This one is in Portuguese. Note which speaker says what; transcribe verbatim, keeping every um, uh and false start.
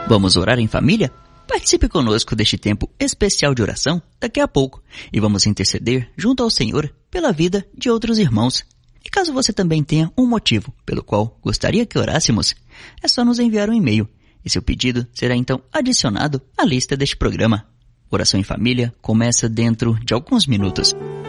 Speaker 1: Vamos orar em família? Participe conosco deste tempo especial de oração daqui a pouco e vamos interceder junto ao Senhor pela vida de outros irmãos. E caso você também tenha um motivo pelo qual gostaria que orássemos, é só nos enviar um e-mail e seu pedido será então adicionado à lista deste programa. Oração em Família começa dentro de alguns minutos.